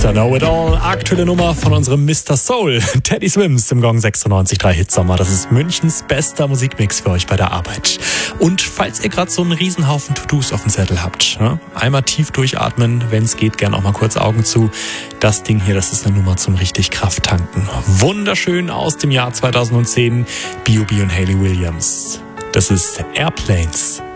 Mr. Know-It-All, aktuelle Nummer von unserem Mr. Soul, Teddy Swims im Gong 96.3 Hitsommer. Das ist Münchens bester Musikmix für euch bei der Arbeit. Und falls ihr gerade so einen Riesenhaufen To-Dos auf dem Zettel habt, einmal tief durchatmen, wenn es geht, gern auch mal kurz Augen zu. Das Ding hier, das ist eine Nummer zum richtig Kraft tanken. Wunderschön aus dem Jahr 2010, B.O.B. und Hayley Williams. Das ist Airplanes.